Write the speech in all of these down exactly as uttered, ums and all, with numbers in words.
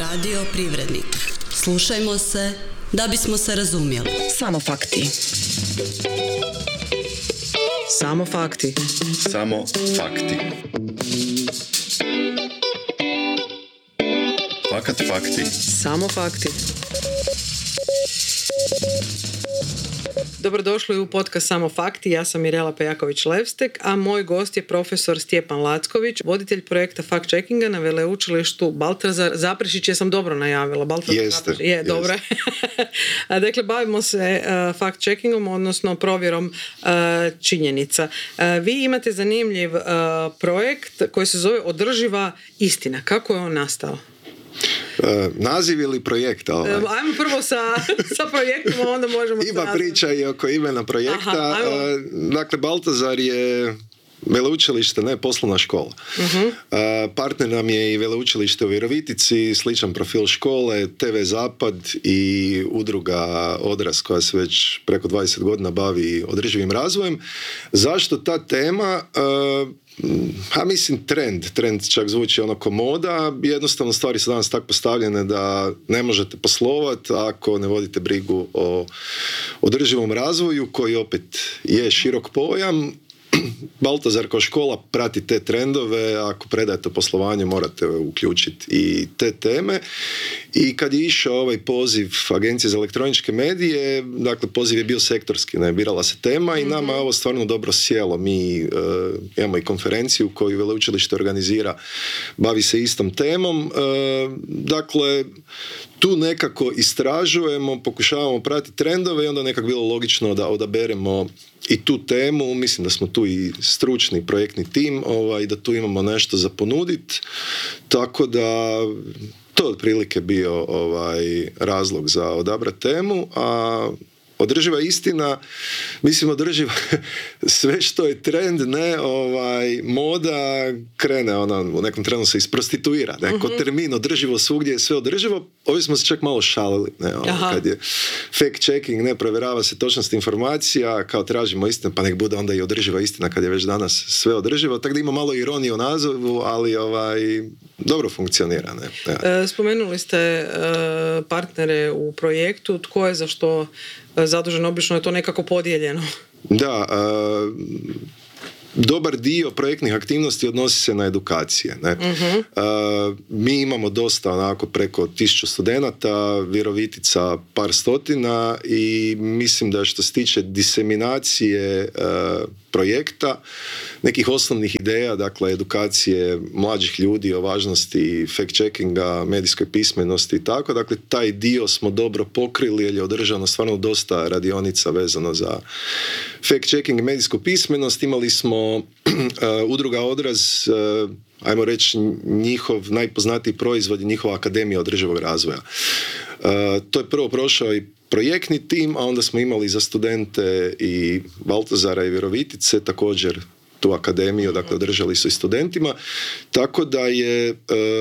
Radio Privrednik. Slušajmo se da bismo se razumjeli. Samo fakti. Samo fakti. Samo fakti. Fakat fakti. Samo fakti. Dobrodošli u podcast Samo fakti, ja sam Mirela Pejaković-Levstek, a moj gost je profesor Stjepan Lacković, voditelj projekta fact-checkinga na veleučilištu Baltazar Zaprešić. Ja sam dobro najavila. Baltazar Jeste. Zaprešić. Je, Jeste. dobro. Dakle, bavimo se uh, fact-checkingom, odnosno provjerom uh, činjenica. Uh, vi imate zanimljiv uh, projekt koji se zove Održiva istina. Kako je on nastao? Uh, naziv ili projekt? Ovaj? Um, ajmo prvo sa, sa projektom, a onda možemo... Ima priča i oko imena projekta. Aha, uh, dakle, Baltazar je veleučilište, ne poslovna škola. Uh-huh. Uh, partner nam je i veleučilište u Virovitici, sličan profil škole, te ve Zapad i udruga Odraz koja se već preko dvadeset godina bavi održivim razvojem. Zašto ta tema? Uh, Ha, mislim trend, trend čak zvuči ono komoda, jednostavno stvari su danas tako postavljene da ne možete poslovati ako ne vodite brigu o održivom razvoju koji opet je širok pojam. Baltazar kao škola prati te trendove, ako predajete poslovanje morate uključiti i te teme. I kad je išao ovaj poziv Agencije za elektroničke medije, dakle poziv je bio sektorski, ne, birala se tema i nama je ovo stvarno dobro sjelo. Mi uh, imamo i konferenciju koju veleučilište organizira, bavi se istom temom. Uh, dakle, tu nekako istražujemo, pokušavamo pratiti trendove i onda nekako bilo logično da odaberemo i tu temu. Mislim da smo tu i stručni projektni tim, ovaj, da tu imamo nešto za ponuditi, tako da to je otprilike bio ovaj, razlog za odabrati temu. A održiva istina, mislim održiva sve što je trend, ne, ovaj, moda krene, ona u nekom trenu se isprostituira, neko uh-huh. termin održivo svugdje je sve održivo. Ovi smo se čak malo šalili, ne, ovaj, kad je fact checking, ne, provjerava se točnost informacija, kao tražimo istinu, pa nek bude onda i održiva istina kad je već danas sve održivo, tako da ima malo ironije u nazivu, ali ovaj, dobro funkcionira, ne. Ja. Spomenuli ste uh, partnere u projektu, tko je za što zadužen, obično je to nekako podijeljeno. Da, uh, dobar dio projektnih aktivnosti odnosi se na edukacije. Ne? Uh-huh. Uh, mi imamo dosta, onako, preko tisuću studenata, Virovitica par stotina i mislim da što se tiče diseminacije uh, projekta, nekih osnovnih ideja, dakle edukacije mlađih ljudi o važnosti fact-checkinga, medijskoj pismenosti i tako, dakle taj dio smo dobro pokrili jer je održano stvarno dosta radionica vezano za fact-checking i medijsku pismenost. Imali smo uh, udruga Odraz, uh, ajmo reći njihov najpoznatiji proizvod je njihova Akademija održivog razvoja. Uh, to je prvo prošao i projektni tim, a onda smo imali za studente i Baltazara i Virovitice također tu akademiju, dakle održali su i studentima, tako da je e,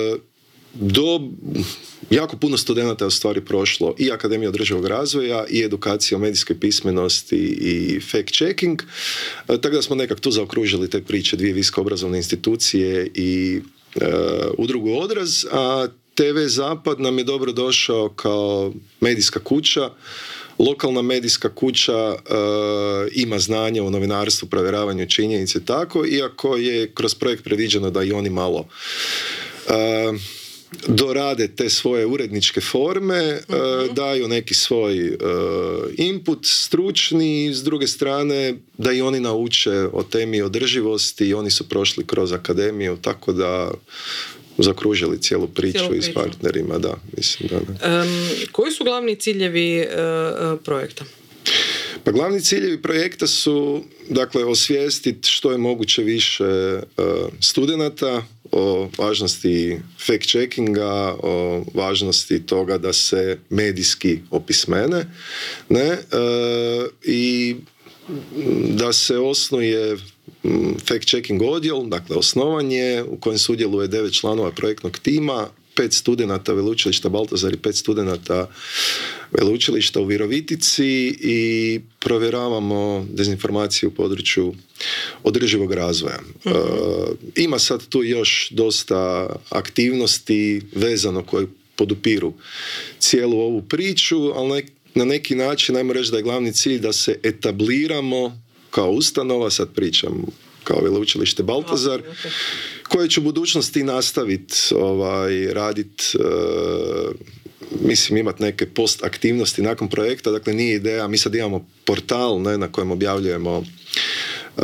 do jako puno studenata je u stvari prošlo i Akademija održivog razvoja i edukacija o medijskoj pismenosti i fact-checking, e, tako da smo nekak tu zaokružili te priče, dvije visokoobrazovne institucije i e, udrugu Odraz, a te ve Zapad nam je dobro došao kao medijska kuća, lokalna medijska kuća, e, ima znanja u novinarstvu, provjeravanju činjenice, tako, iako je kroz projekt predviđeno da i oni malo e, dorade te svoje uredničke forme, uh-huh. e, daju neki svoj e, input stručni, s druge strane da i oni nauče o temi održivosti i oni su prošli kroz akademiju, tako da zakružili cijelu priču, cijelu priču. I s partnerima, da, mislim da ne. Um, koji su glavni ciljevi uh, projekta? Pa glavni ciljevi projekta su, dakle, osvijestiti što je moguće više uh, studenata o važnosti fact-checkinga, o važnosti toga da se medijski opismene, ne, uh, i da se osnuje fact-checking odjel, dakle osnovanje u kojem sudjeluje devet članova projektnog tima, pet studenata veleučilišta Baltazar i pet studenata veleučilišta u Virovitici i provjeravamo dezinformacije u području održivog razvoja. Uh-huh. Uh, ima sad tu još dosta aktivnosti vezano koje podupiru cijelu ovu priču, ali nek, na neki način, ajmo reći da je glavni cilj da se etabliramo kao ustanova, sad pričam kao Veleučilište Baltazar, koje će u budućnosti nastaviti ovaj, raditi, uh, mislim imati neke post aktivnosti nakon projekta, dakle nije ideja, mi sad imamo portal, ne, na kojem objavljujemo uh,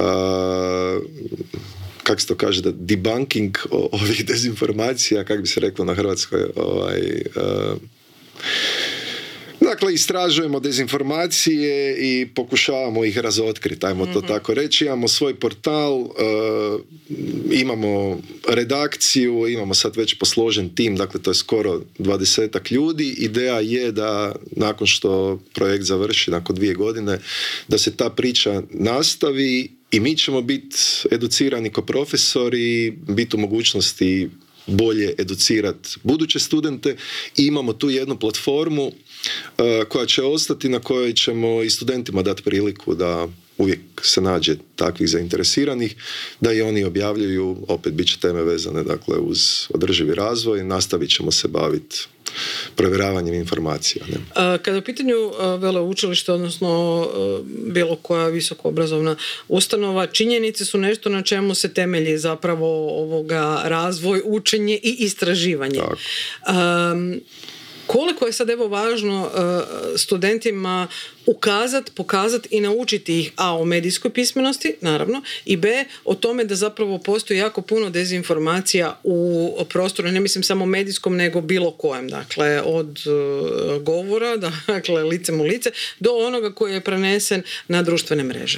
kako se to kaže, da debunking ovih dezinformacija, kako bi se reklo na hrvatskoj, ovaj, uh, dakle, istražujemo dezinformacije i pokušavamo ih razotkriti, ajmo to mm-hmm. tako reći. Imamo svoj portal, uh, imamo redakciju, imamo sad već posložen tim, dakle to je skoro dvadesetak ljudi. Ideja je da nakon što projekt završi, nakon dvije godine, da se ta priča nastavi i mi ćemo biti educirani kao profesori, biti u mogućnosti bolje educirati buduće studente i imamo tu jednu platformu uh, koja će ostati, na kojoj ćemo i studentima dati priliku da uvijek se nađe takvih zainteresiranih, da i oni objavljuju, opet bit će teme vezane dakle, uz održivi razvoj, nastavit ćemo se baviti provjeravanjem informacija. Ne? Kada je u pitanju veleučilište, odnosno bilo koja visokoobrazovna ustanova, činjenice su nešto na čemu se temelji zapravo ovoga razvoj, učenje i istraživanje. Um, koliko je sad evo važno uh, studentima ukazati, pokazati i naučiti ih a o medijskoj pismenosti, naravno, i b o tome da zapravo postoji jako puno dezinformacija u prostoru, ne mislim samo medijskom, nego bilo kojem, dakle od uh, govora, dakle licem u lice, do onoga koji je prenesen na društvene mreže.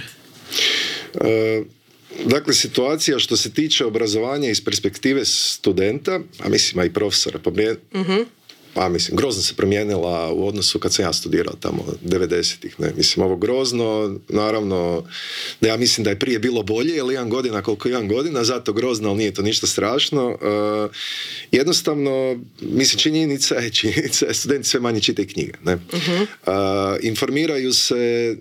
E, dakle, situacija što se tiče obrazovanja iz perspektive studenta, a mislim a i profesora, pa uh-huh. pa mislim, grozno se promijenila u odnosu kad sam ja studirao tamo devedesetih, ne, mislim, ovo grozno, naravno, da ja mislim da je prije bilo bolje, jer imam godina koliko imam godina, zato grozno, ali nije to ništa strašno. Uh, jednostavno, mislim, činjenica je, činjenica je, studenti sve manje čitaju knjige, ne. Uh-huh. Uh, informiraju se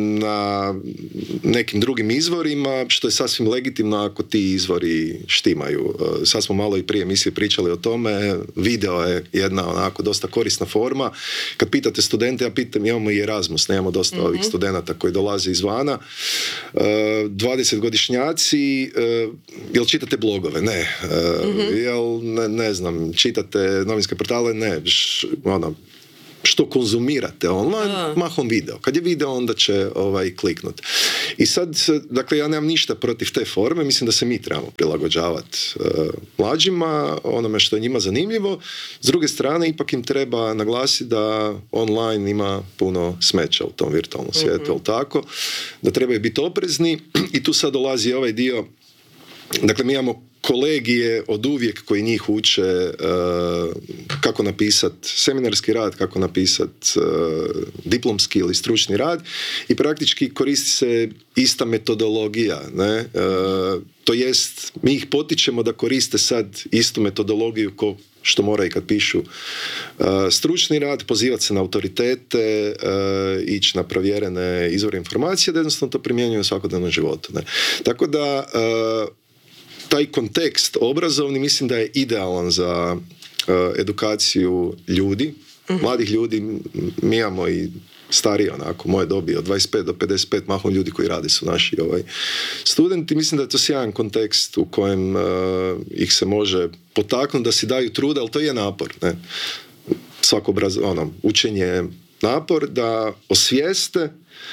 na nekim drugim izvorima, što je sasvim legitimno ako ti izvori štimaju. Uh, sad smo malo i prije misli pričali o tome, video je jedna ona onako dosta korisna forma. Kad pitate studente, ja pitam, imamo i Erasmus, nemamo dosta mm-hmm. ovih studenata koji dolaze izvana. Uh, dvadesetgodišnjaci, uh, jel čitate blogove? Ne. Uh, mm-hmm. Jel, ne, ne znam, čitate novinske portale? Ne. Š, ono, što konzumirate online, A. mahom video. Kad je video, onda će ovaj, kliknuti. I sad, dakle, ja nemam ništa protiv te forme, mislim da se mi trebamo prilagođavati uh, mlađima, onome što je njima zanimljivo. S druge strane, ipak im treba naglasiti da online ima puno smeća u tom virtualnom svijetu, mm-hmm. tako? Da trebaju biti oprezni i tu sad dolazi ovaj dio, dakle, mi imamo kolegije od uvijek koji njih uče uh, kako napisati seminarski rad, kako napisati uh, diplomski ili stručni rad i praktički koristi se ista metodologija, ne? Uh, to jest, mi ih potičemo da koriste sad istu metodologiju ko što moraju kad pišu uh, stručni rad, pozivati se na autoritete, uh, ići na provjerene izvore informacije, da jednostavno to primjenjuju u svakodnevnom životu. Ne? Tako da uh, taj kontekst obrazovni mislim da je idealan za uh, edukaciju ljudi, uh-huh. mladih ljudi. Mi imamo i stariji, onako, moje dobi od dvadeset pet do pedeset pet, mahom ljudi koji rade su naši ovaj, studenti. Mislim da je to sjajan kontekst u kojem uh, ih se može potaknuti da si daju truda, ali to je napor. Ne? Svako obraz, ono, učenje je napor, da osvijeste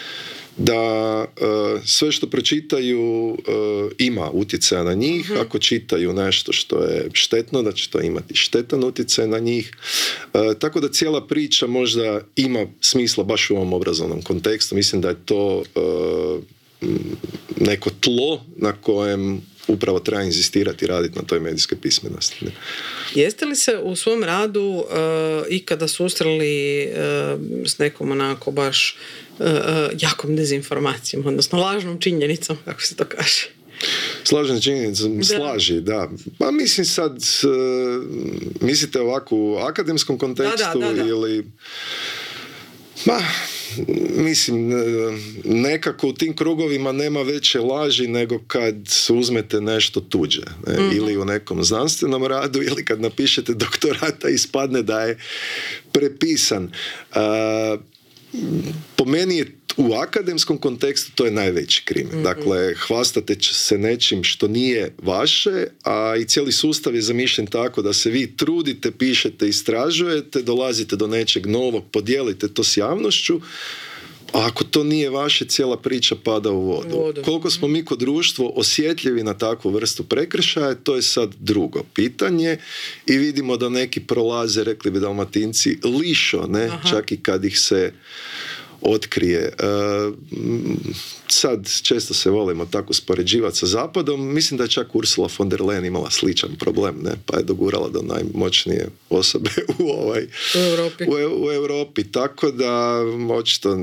da uh, sve što pročitaju uh, ima utjecaja na njih. Uh-huh. Ako čitaju nešto što je štetno, da će to imati štetan utjecaj na njih. Uh, tako da cijela priča možda ima smisla baš u ovom obrazovnom kontekstu. Mislim da je to uh, neko tlo na kojem upravo treba inzistirati i raditi na toj medijskoj pismenosti. Ne? Jeste li se u svom radu uh, ikada susreli uh, s nekom onako baš uh, jakom dezinformacijom, odnosno lažnom činjenicom, kako se to kaže? Slažem činjenicom, da. slaži, da. Pa mislim sad, uh, mislite ovako u akademskom kontekstu, da, da, da, da. ili... Ma, mislim, nekako u tim krugovima nema veće laži nego kad uzmete nešto tuđe. Ne? Mm-hmm. Ili u nekom znanstvenom radu, ili kad napišete doktorata i ispadne da je prepisan. Uh, po meni je u akademskom kontekstu to je najveći krimen. Mm-hmm. Dakle, hvastate se nečim što nije vaše, a i cijeli sustav je zamišljen tako da se vi trudite, pišete, istražujete, dolazite do nečeg novog, podijelite to s javnošću, a ako to nije vaše, cijela priča pada u vodu. vodu. Koliko smo mi kao društvo osjetljivi na takvu vrstu prekršaja, to je sad drugo pitanje i vidimo da neki prolaze, rekli bi Dalmatinci, lišo, ne? Čak i kad ih se otkrije. Uh, sad često se volimo tako uspoređivati sa Zapadom. Mislim da je čak Ursula von der Leyen imala sličan problem, ne? Pa je dogurala do najmoćnije osobe u, ovaj, u, Europi. u, u Europi. Tako da očito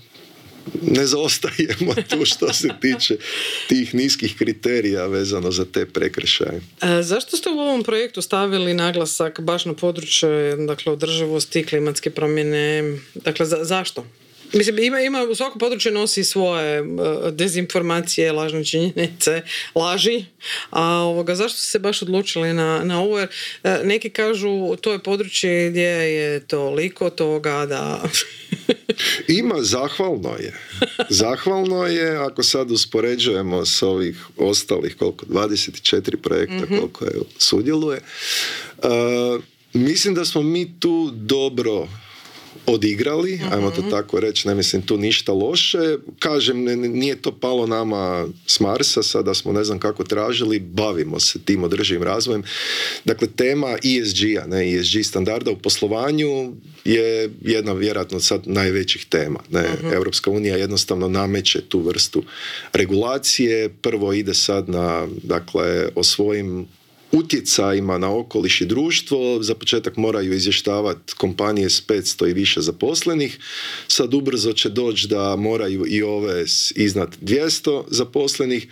ne zaostajemo tu što se tiče tih niskih kriterija vezano za te prekršaje. E, zašto ste u ovom projektu stavili naglasak baš na područje, dakle, održivosti, klimatske promjene? Dakle, za, zašto? Mislim, ima, ima, u svakom području nosi svoje uh, dezinformacije, lažne činjenice, laži, a ovoga, zašto ste se baš odlučili na, na ovo? Jer uh, neki kažu, to je područje gdje je toliko toga da... Ima, zahvalno je. Zahvalno je, ako sad uspoređujemo s ovih ostalih, koliko, dvadeset četiri projekta, mm-hmm. koliko je sudjeluje. Uh, mislim da smo mi tu dobro odigrali, uh-huh. ajmo to tako reći, ne mislim tu ništa loše. Kažem, nije to palo nama s Marsa, sada smo ne znam kako tražili, bavimo se tim održivim razvojem. Dakle, tema E S G-a, ne, E S G standarda u poslovanju je jedna vjerojatno sad najvećih tema. Ne. Uh-huh. Europska unija jednostavno nameće tu vrstu regulacije. Prvo ide sad na, dakle, o svojim utjecajima na okoliš i društvo. Za početak moraju izvještavati kompanije s petsto i više zaposlenih. Sad ubrzo će doći da moraju i ove iznad dvjesto zaposlenih.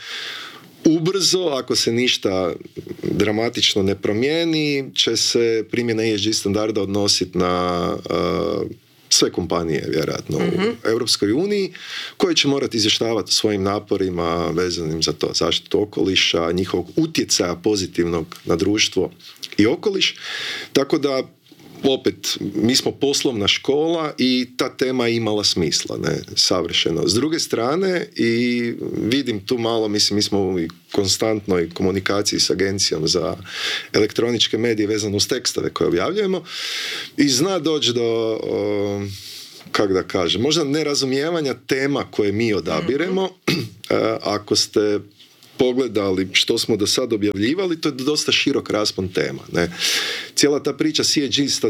Ubrzo, ako se ništa dramatično ne promijeni, će se primjena E S G standarda odnositi na uh, sve kompanije, vjerojatno, mm-hmm. u Europskoj uniji, koje će morati izvještavati o svojim naporima vezanim za to, zaštitu okoliša, njihovog utjecaja pozitivnog na društvo i okoliš. Tako da, opet, mi smo poslovna škola i ta tema je imala smisla, ne, savršeno. S druge strane, i vidim tu malo, mislim, mi smo u konstantnoj komunikaciji s agencijom za elektroničke medije vezano uz tekstove koje objavljujemo i zna doći do, o, kako da kažem, možda nerazumijevanja tema koje mi odabiremo. Mm-hmm. Ako ste pogledali što smo do sad objavljivali, to je dosta širok raspon tema. Ne? Cijela ta priča s E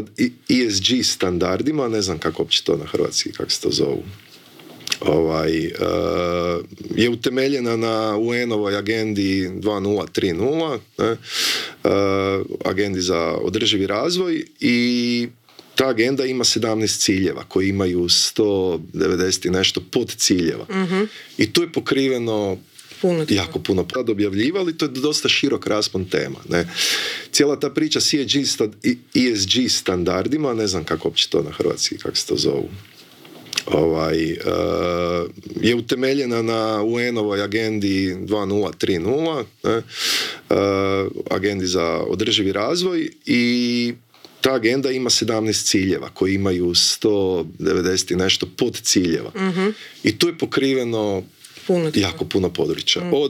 S G standardima, ne znam kako uopće to na hrvatski, kako se to zovu, ovaj, uh, je utemeljena na U N-ovoj agendi dva nula tri nula, ne? Uh, agendi za održivi razvoj, i ta agenda ima sedamnaest ciljeva koji imaju sto devedeset i nešto podciljeva. Mm-hmm. I tu je pokriveno puno jako puno pod objavljivali, to je dosta širok raspon tema. Ne? Cijela ta priča s E S G standardima, ne znam kako uopće to na hrvatski, kako se to zovu, ovaj, uh, je utemeljena na U N-ovoj agendi dva nula tri nula, ne? Uh, agendi za održivi razvoj, i ta agenda ima sedamnaest ciljeva koji imaju sto devedeset i nešto podciljeva. Mm-hmm. I tu je pokriveno puno jako puno područja. Mm. Od